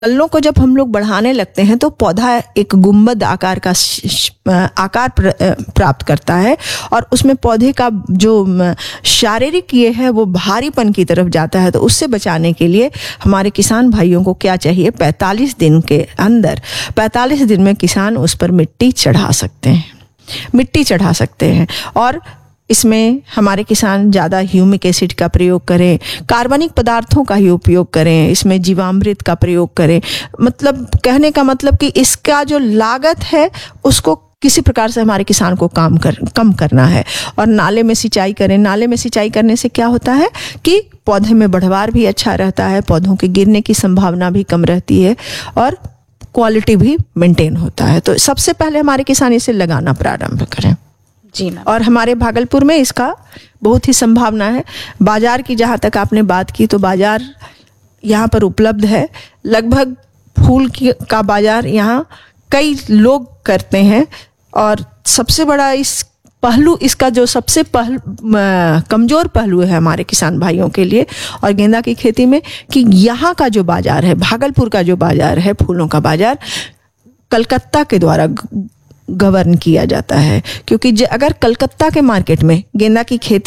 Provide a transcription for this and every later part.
कलनों को जब हम लोग बढ़ाने लगते हैं तो पौधा एक गुंबद आकार का आकार प्राप्त करता है और उसमें पौधे का जो शारीरिक ये है वो भारीपन की तरफ जाता है। तो उससे बचाने के लिए हमारे किसान भाइयों को क्या चाहिए, 45 दिन के अंदर 45 दिन में किसान उस पर मिट्टी चढ़ा सकते हैं और इसमें हमारे किसान ज़्यादा ह्यूमिक एसिड का प्रयोग करें, कार्बनिक पदार्थों का ही उपयोग करें, इसमें जीवामृत का प्रयोग करें। मतलब कहने का मतलब कि इसका जो लागत है उसको किसी प्रकार से हमारे किसान को कम करना है। और नाले में सिंचाई करें। नाले में सिंचाई करने से क्या होता है कि पौधे में बढ़वार भी अच्छा रहता है, पौधों के गिरने की संभावना भी कम रहती है और क्वालिटी भी मेंटेन होता है। तो सबसे पहले हमारे किसान इसे लगाना प्रारंभ करें। जी मैम। और हमारे भागलपुर में इसका बहुत ही संभावना है। बाजार की जहाँ तक आपने बात की, तो बाजार यहाँ पर उपलब्ध है। लगभग फूल का बाजार यहाँ कई लोग करते हैं और सबसे बड़ा इसका जो सबसे कमज़ोर पहलू है हमारे किसान भाइयों के लिए और गेंदा की खेती में, कि यहाँ का जो बाज़ार है, भागलपुर का जो बाज़ार है, फूलों का बाज़ार कलकत्ता के द्वारा गवर्न किया जाता है। क्योंकि अगर कलकत्ता के मार्केट में गेंदा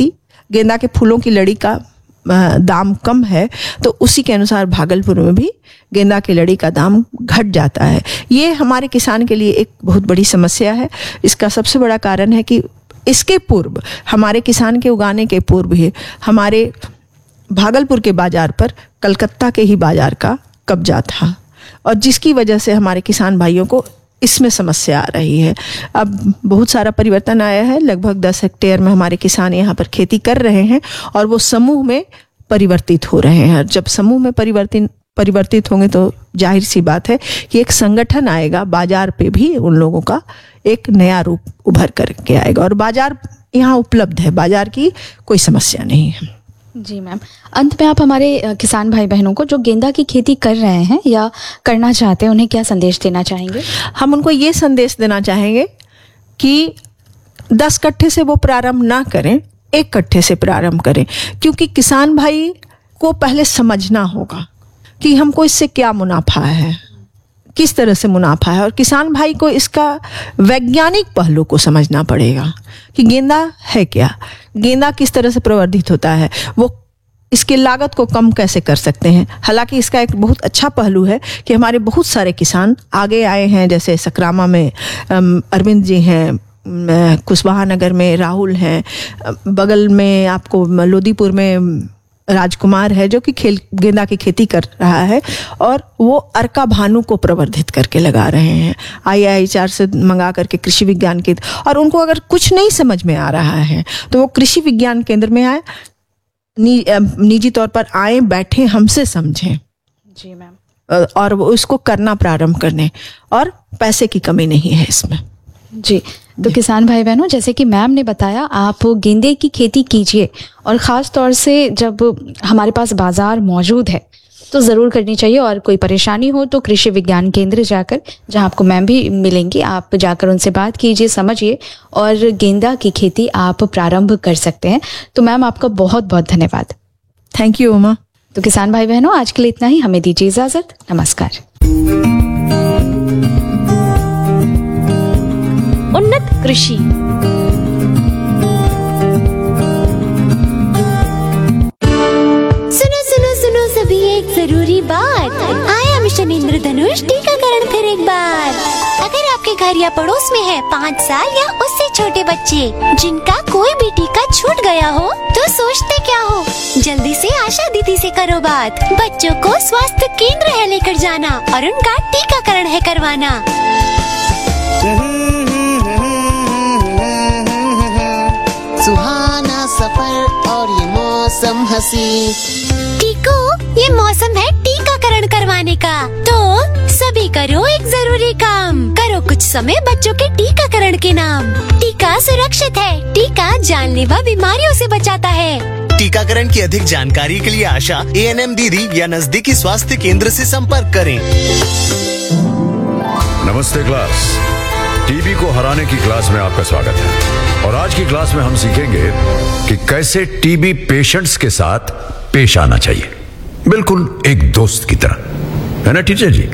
के फूलों की लड़ी का दाम कम है तो उसी के अनुसार भागलपुर में भी गेंदा की लड़ी का दाम घट जाता है। ये हमारे किसान के लिए एक बहुत बड़ी समस्या है। इसका सबसे बड़ा कारण है कि इसके पूर्व, हमारे किसान के उगाने के पूर्व ही हमारे भागलपुर के बाज़ार पर कलकत्ता के ही बाज़ार का कब्जा था और जिसकी वजह से हमारे किसान भाइयों को इसमें समस्या आ रही है। अब बहुत सारा परिवर्तन आया है। लगभग 10 हेक्टेयर में हमारे किसान यहाँ पर खेती कर रहे हैं और वो समूह में परिवर्तित हो रहे हैं। जब समूह में परिवर्तित होंगे तो जाहिर सी बात है कि एक संगठन आएगा, बाजार पे भी उन लोगों का एक नया रूप उभर करके आएगा और बाजार यहाँ उपलब्ध है, बाजार की कोई समस्या नहीं है। जी मैम, अंत में आप हमारे किसान भाई बहनों को जो गेंदा की खेती कर रहे हैं या करना चाहते हैं उन्हें क्या संदेश देना चाहेंगे? हम उनको ये संदेश देना चाहेंगे कि 10 कट्ठे से वो प्रारंभ ना करें, 1 कट्ठे से प्रारंभ करें। क्योंकि किसान भाई को पहले समझना होगा कि हमको इससे क्या मुनाफा है, किस तरह से मुनाफा है, और किसान भाई को इसका वैज्ञानिक पहलू को समझना पड़ेगा कि गेंदा है क्या, गेंदा किस तरह से प्रवर्धित होता है, वो इसकी लागत को कम कैसे कर सकते हैं। हालांकि इसका एक बहुत अच्छा पहलू है कि हमारे बहुत सारे किसान आगे आए हैं। जैसे सकरामा में अरविंद जी हैं, कुशवाहा नगर में राहुल हैं, बगल में आपको लोदीपुर में राजकुमार है जो कि गेंदा की खेती कर रहा है और वो अर्का भानु को प्रवर्धित करके लगा रहे हैं IIHR से मंगा करके कृषि विज्ञान केंद्र। और उनको अगर कुछ नहीं समझ में आ रहा है तो वो कृषि विज्ञान केंद्र में आए, निजी तौर पर आए, बैठे, हमसे समझें। जी मैम। और वो इसको करना प्रारंभ करने, और पैसे की कमी नहीं है इसमें। जी, तो किसान भाई बहनों, जैसे कि मैम ने बताया, आप गेंदे की खेती कीजिए और ख़ास तौर से जब हमारे पास बाज़ार मौजूद है तो ज़रूर करनी चाहिए। और कोई परेशानी हो तो कृषि विज्ञान केंद्र जाकर, जहां आपको मैम भी मिलेंगी, आप जाकर उनसे बात कीजिए, समझिए और गेंदा की खेती आप प्रारंभ कर सकते हैं। तो मैम, आपका बहुत बहुत धन्यवाद। Thank you Uma. तो किसान भाई बहनों, आज के लिए इतना ही। हमें दीजिए इजाज़त। नमस्कार। उन्नत कृषि। सुनो सुनो सुनो सभी, एक जरूरी बात। आया मिशन इंद्रधनुष टीकाकरण फिर एक बार। अगर आपके घर या पड़ोस में है 5 साल या उससे छोटे बच्चे जिनका कोई भी टीका छूट गया हो, तो सोचते क्या हो, जल्दी से आशा दीदी से करो बात। बच्चों को स्वास्थ्य केंद्र है लेकर जाना और उनका टीकाकरण है करवाना। सुहाना सफर और ये मौसम हंसी। टीको, ये मौसम है टीकाकरण करवाने का, तो सभी करो एक जरूरी काम। करो कुछ समय बच्चों के टीकाकरण के नाम। टीका सुरक्षित है, टीका जानलेवा बीमारियों से बचाता है। टीकाकरण की अधिक जानकारी के लिए आशा, ANM दीदी या नजदीकी स्वास्थ्य केंद्र से संपर्क करें। नमस्ते क्लास, टीबी को हराने की क्लास में आपका स्वागत है। और आज की क्लास में हम सीखेंगे कि कैसे टीबी पेशेंट्स के साथ पेश आना चाहिए, बिल्कुल एक दोस्त की तरह। है ना टीचर जी?